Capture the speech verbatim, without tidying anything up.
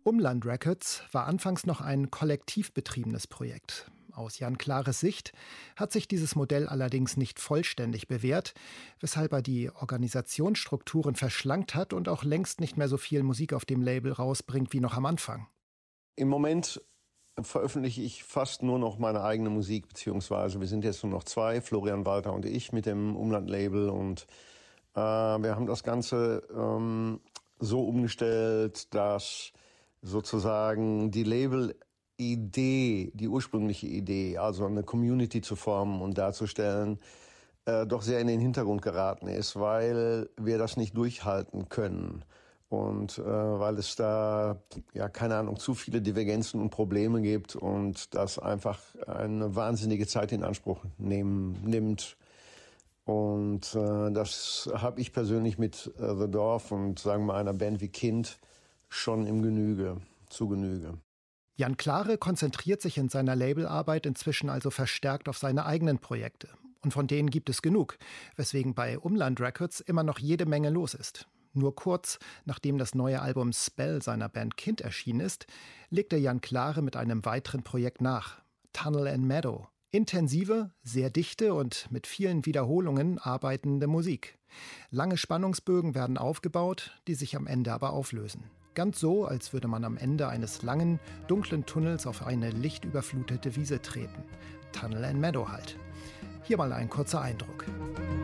Umland Records war anfangs noch ein kollektiv betriebenes Projekt. Aus Jan Klares Sicht hat sich dieses Modell allerdings nicht vollständig bewährt, weshalb er die Organisationsstrukturen verschlankt hat und auch längst nicht mehr so viel Musik auf dem Label rausbringt wie noch am Anfang. Im Moment veröffentliche ich fast nur noch meine eigene Musik, beziehungsweise wir sind jetzt nur noch zwei, Florian Walter und ich mit dem Umland-Label, und äh, wir haben das Ganze ähm, so umgestellt, dass sozusagen die Label-Idee, die ursprüngliche Idee, also eine Community zu formen und darzustellen, äh, doch sehr in den Hintergrund geraten ist, weil wir das nicht durchhalten können. Und äh, weil es da, ja, keine Ahnung, zu viele Divergenzen und Probleme gibt und das einfach eine wahnsinnige Zeit in Anspruch nehmen, nimmt. Und äh, das habe ich persönlich mit äh, The Dorf und, sagen wir mal, einer Band wie Kind schon im Genüge, zu Genüge. Jan Klare konzentriert sich in seiner Labelarbeit inzwischen also verstärkt auf seine eigenen Projekte. Und von denen gibt es genug, weswegen bei Umland Records immer noch jede Menge los ist. Nur kurz nachdem das neue Album Spell seiner Band Kind erschienen ist, legte Jan Klare mit einem weiteren Projekt nach, Tunnel and Meadow. Intensive, sehr dichte und mit vielen Wiederholungen arbeitende Musik. Lange Spannungsbögen werden aufgebaut, die sich am Ende aber auflösen. Ganz so, als würde man am Ende eines langen, dunklen Tunnels auf eine lichtüberflutete Wiese treten. Tunnel and Meadow halt. Hier mal ein kurzer Eindruck.